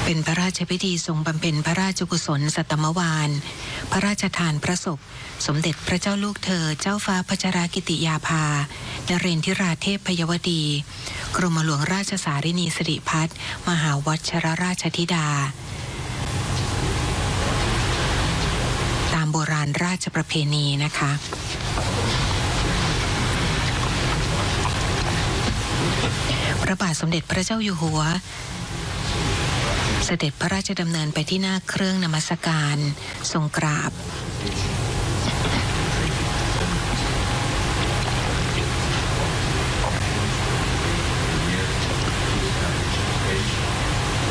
เป็นพระราชพิธีทรงบำเพ็ญพระราชกุศลสัตมวาลพระราชทานพระศพสมเด็จพระเจ้าลูกเธอเจ้าฟ้าพัชรกิติยาภานเรนทิราเทพพยวดีกรมหลวงราชสารินีสิริพัฒน์มหาวชรราชธิดาตามโบราณราชประเพณีนะคะพระบาทสมเด็จพระเจ้าอยู่หัวเสด็จพระราชดำเนินไปที่หน้าเครื่องนมัสการทรงกราบ